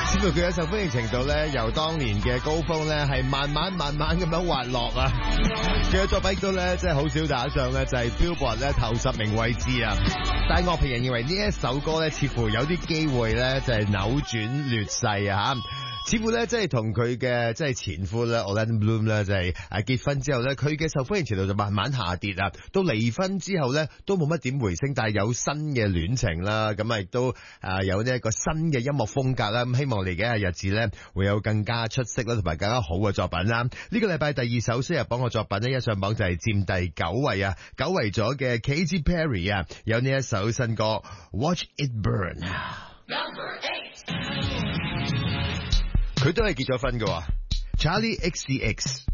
似乎佢嘅受歡迎程度咧，由當年嘅高峰咧，係慢慢咁樣滑落啊！佢嘅作品都咧，即係好少打上咧，就係 Billboard 咧頭10名位置啊！但係樂評人認為呢一首歌咧，似乎有啲機會咧，就係扭轉劣勢啊！似乎咧，即係同佢嘅即係前夫咧 Orlando Bloom 咧，就係結婚之後咧，佢嘅受歡迎程度就慢慢下跌啊！到離婚之後咧，都冇乜點回升，但係有新嘅戀情啦，咁啊亦都有呢一個新嘅音樂風格啦。咁希望嚟緊嘅日子咧，會有更加出色啦，同埋更加好嘅作品啦。呢個禮拜第2首先日榜嘅作品咧，一上榜就係佔第9位啊，9位咗嘅 Katy Perry 啊，有呢一首新歌 Watch It Burn。Number 8。佢都係結咗婚㗎喎 ，Charlie XCX。